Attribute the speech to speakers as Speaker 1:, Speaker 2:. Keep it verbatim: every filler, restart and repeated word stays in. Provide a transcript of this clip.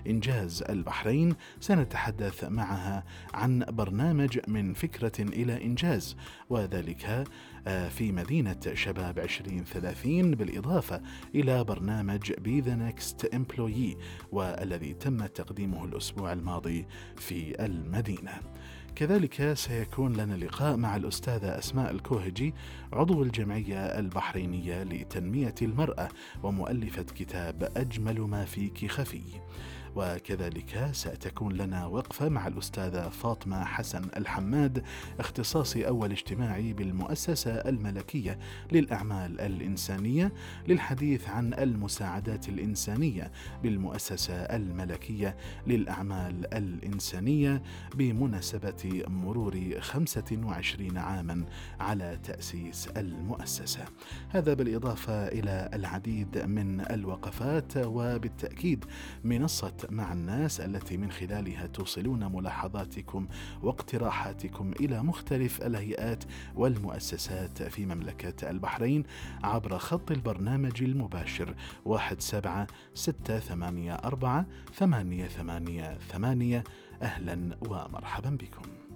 Speaker 1: إنجاز البحرين، سنتحدث معها عن برنامج من فكرة إلى إنجاز، وذلك في مدينة شباب عشرين ثلاثين، بالإضافة إلى برنامج Be the Next Employee والذي تم تقديمه الأسبوع الماضي في المدينة. كذلك سيكون لنا لقاء مع الأستاذة أسماء الكوهجي، عضو الجمعية البحرينية لتنمية المرأة ومؤلفة كتاب أجمل ما فيك خفي. وكذلك ستكون لنا وقفة مع الأستاذة فاطمة حسن الحماد، اختصاصي أول اجتماعي بالمؤسسة الملكية للأعمال الإنسانية، للحديث عن المساعدات الإنسانية بالمؤسسة الملكية للأعمال الإنسانية بمناسبة مرور خمسة وعشرين عاما على تأسيس المؤسسة. هذا بالإضافة إلى العديد من الوقفات، وبالتأكيد منصة مع الناس التي من خلالها توصلون ملاحظاتكم واقتراحاتكم إلى مختلف الهيئات والمؤسسات في مملكة البحرين عبر خط البرنامج المباشر واحد سبعة ستة ثمانية أربعة ثمانية ثمانية ثمانية. أهلا ومرحبا بكم.